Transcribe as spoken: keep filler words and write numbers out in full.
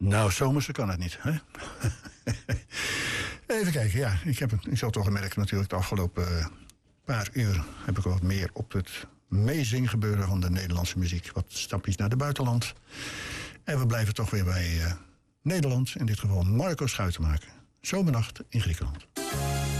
Nou, zomerse kan het niet, hè? Even kijken, ja. Ik heb het, ik zal toch merken natuurlijk de afgelopen uh, paar uur... heb ik wat meer op het meezinggebeuren van de Nederlandse muziek. Wat stapjes naar het buitenland. En we blijven toch weer bij uh, Nederland. In dit geval Marco Schuitenmaker. Zomernacht in Griekenland.